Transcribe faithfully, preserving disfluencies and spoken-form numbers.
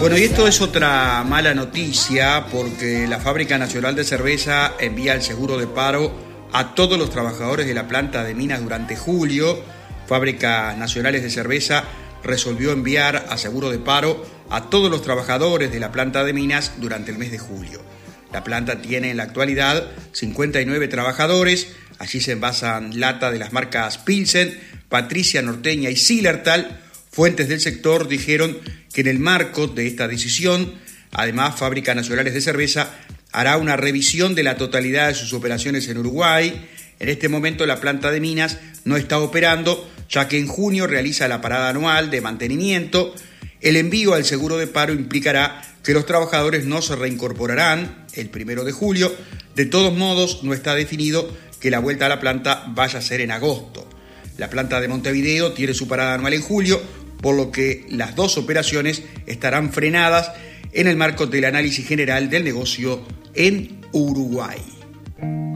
Bueno, y esto es otra mala noticia porque la Fábrica Nacional de Cerveza envía el seguro de paro a todos los trabajadores de la planta de minas durante julio. Fábricas Nacionales de Cerveza resolvió enviar a seguro de paro a todos los trabajadores de la planta de minas durante el mes de julio. La planta tiene en la actualidad cincuenta y nueve trabajadores. Allí se envasan lata de las marcas Pilsen, Patricia, Norteña y Zillertal. Fuentes del sector dijeron que en el marco de esta decisión, además, Fábricas Nacionales de Cerveza hará una revisión de la totalidad de sus operaciones en Uruguay. En este momento la planta de minas no está operando, ya que en junio realiza la parada anual de mantenimiento. El envío al seguro de paro implicará que los trabajadores no se reincorporarán el primero de julio. De todos modos, no está definido que la vuelta a la planta vaya a ser en agosto. La planta de Montevideo tiene su parada anual en julio, por lo que las dos operaciones estarán frenadas en el marco del análisis general del negocio en Uruguay.